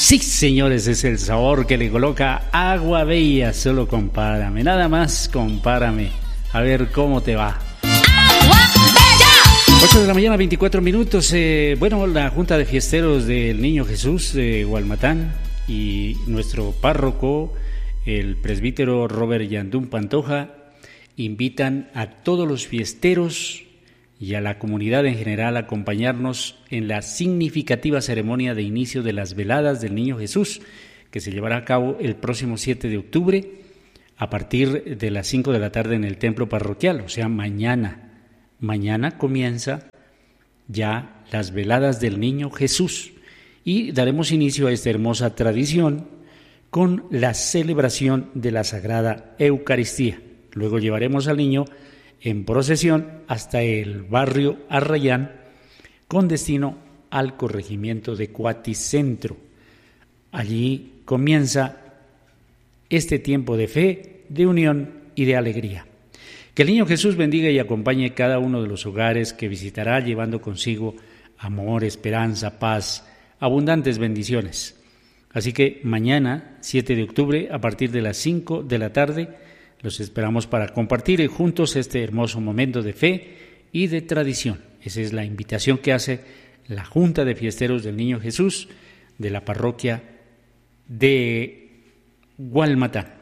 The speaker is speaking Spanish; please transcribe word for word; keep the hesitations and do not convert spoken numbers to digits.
Sí, señores, es el sabor que le coloca Agua Bella. Solo compárame, nada más compárame. A ver cómo te va. Agua Bella. ocho de la mañana, veinticuatro minutos. Eh, bueno, la Junta de Fiesteros del Niño Jesús de Gualmatán y nuestro párroco, el presbítero Robert Yandún Pantoja, invitan a todos los fiesteros y a la comunidad en general a acompañarnos en la significativa ceremonia de inicio de las veladas del Niño Jesús, que se llevará a cabo el próximo siete de octubre a partir de las cinco de la tarde en el templo parroquial, o sea, mañana. Mañana comienza ya las veladas del Niño Jesús y daremos inicio a esta hermosa tradición con la celebración de la Sagrada Eucaristía. Luego llevaremos al niño en procesión hasta el barrio Arrayán con destino al corregimiento de Cuaticentro. Allí comienza este tiempo de fe, de unión y de alegría. Que el Niño Jesús bendiga y acompañe cada uno de los hogares que visitará, llevando consigo amor, esperanza, paz, abundantes bendiciones. Así que mañana, siete de octubre, a partir de las cinco de la tarde, los esperamos para compartir juntos este hermoso momento de fe y de tradición. Esa es la invitación que hace la Junta de Fiesteros del Niño Jesús de la parroquia de Gualmatán.